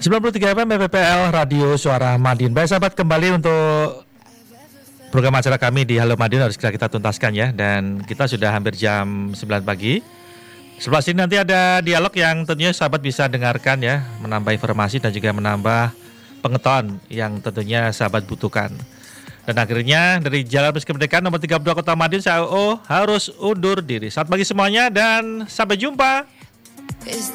93 FM PPL Radio Suara Madiun. Baik sahabat, kembali untuk program acara kami di Halo Madiun harus kita tuntaskan ya. Dan kita sudah hampir jam 9 pagi. Sebelah sini nanti ada dialog yang tentunya sahabat bisa dengarkan ya, menambah informasi dan juga menambah pengetahuan yang tentunya sahabat butuhkan. Dan akhirnya dari Jalan Meski Kemerdekaan nomor 32 Kota Madiun, saya harus undur diri. Selamat pagi semuanya dan sampai jumpa.